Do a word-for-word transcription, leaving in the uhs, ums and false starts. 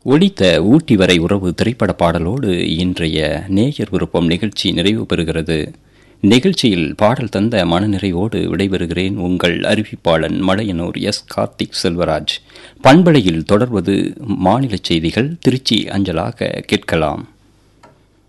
ஒலித்த ஊட்டி வரை உறவு திரைப்பட பாடலோடு இன்றைய நேயர் விருப்பம் நிகழ்ச்சி நிறைவு பெறுகிறது. நிகழ்ச்சியில் பாடல் தந்த மனநிறைவோடு விடைபெறுகிறேன். உங்கள் அறிவிப்பாளன் மலையனூர் எஸ் கார்த்திக் செல்வராஜ். பண்பலையில் தொடர்வது மாநில செய்திகள் திருச்சி அஞ்சலாக கேட்கலாம்.